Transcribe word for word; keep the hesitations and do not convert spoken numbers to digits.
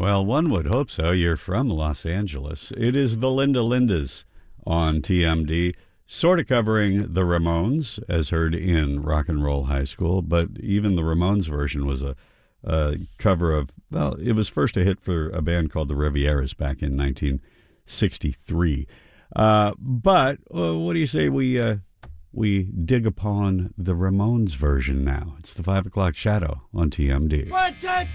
Well, one would hope so. You're from Los Angeles. It is the Linda Lindas on T M D, sort of covering the Ramones, as heard in Rock and Roll High School, but even the Ramones version was a, a cover of, well, it was first a hit for a band called the Rivieras back in nineteen sixty-three. Uh, but uh, what do you say we uh, we dig upon the Ramones version now? It's the five o'clock Shadow on T M D. One, two,